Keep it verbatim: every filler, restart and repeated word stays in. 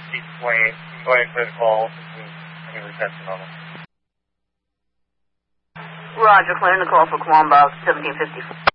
Chief Swain. Go ahead and clear the call. Any reception on them. Roger, clearing the call for Quambach, seventeen fifty.